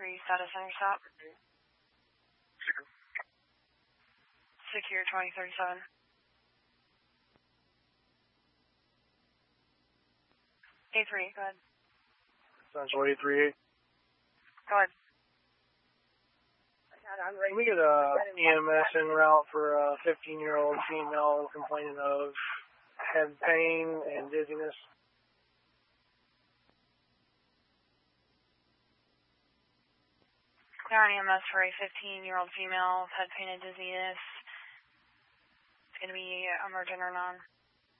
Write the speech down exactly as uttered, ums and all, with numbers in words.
three, status intercept. Secure twenty thirty-seven. A three, go ahead. Central A three eight. Go ahead. Can we get a E M S en route for a fifteen-year-old female complaining of head pain and dizziness? They're on E M S for a fifteen-year-old female with head pain and dizziness. It's going to be emergent or non.